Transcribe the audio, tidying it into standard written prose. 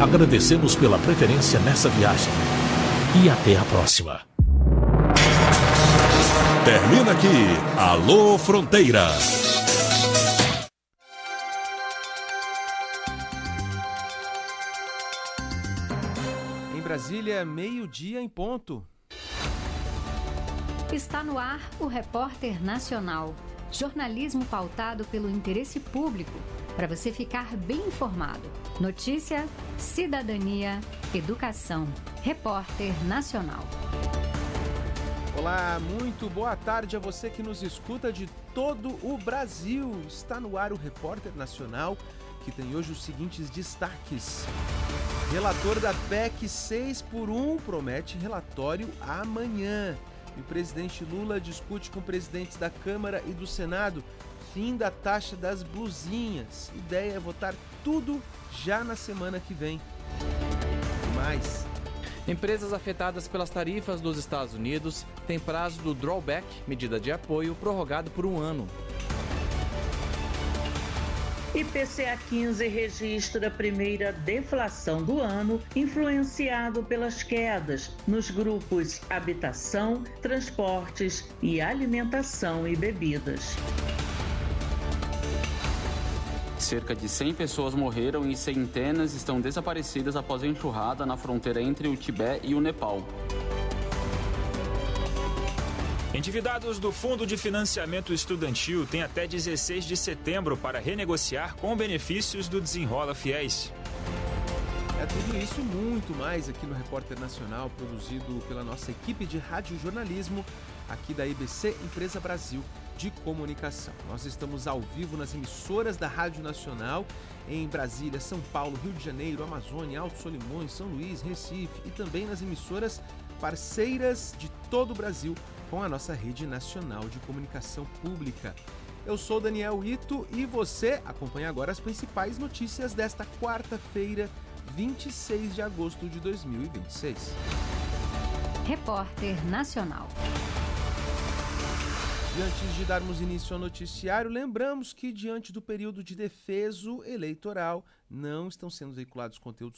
Agradecemos pela preferência nessa viagem. E até a próxima. Termina aqui, Alô Fronteira. Em Brasília, meio-dia em ponto. Está no ar o Repórter Nacional. Jornalismo pautado pelo interesse público, para você ficar bem informado. Notícia, cidadania, educação. Repórter Nacional. Olá, muito boa tarde a você que nos escuta de todo o Brasil. Está no ar o Repórter Nacional, que tem hoje os seguintes destaques. Relator da PEC 6x1 promete relatório amanhã. E o presidente Lula discute com presidentes da Câmara e do Senado fim da taxa das blusinhas. Ideia é votar tudo já na semana que vem. E mais. Empresas afetadas pelas tarifas dos Estados Unidos têm prazo do drawback, medida de apoio, prorrogado por 1 ano. IPCA 15 registra a primeira deflação do ano, influenciado pelas quedas nos grupos habitação, transportes e alimentação e bebidas. Cerca de 100 pessoas morreram e centenas estão desaparecidas após a enxurrada na fronteira entre o Tibete e o Nepal. Endividados do Fundo de Financiamento Estudantil têm até 16 de setembro para renegociar com benefícios do Desenrola Fiéis. É tudo isso e muito mais aqui no Repórter Nacional, produzido pela nossa equipe de radiojornalismo aqui da IBC Empresa Brasil de Comunicação. Nós estamos ao vivo nas emissoras da Rádio Nacional em Brasília, São Paulo, Rio de Janeiro, Amazônia, Alto Solimões, São Luís, Recife e também nas emissoras parceiras de todo o Brasil com a nossa rede nacional de comunicação pública. Eu sou Daniel Ito e você acompanha agora as principais notícias desta quarta-feira, 26 de agosto de 2026. Repórter Nacional. E antes de darmos início ao noticiário, lembramos que, diante do período de defeso eleitoral, não estão sendo veiculados conteúdos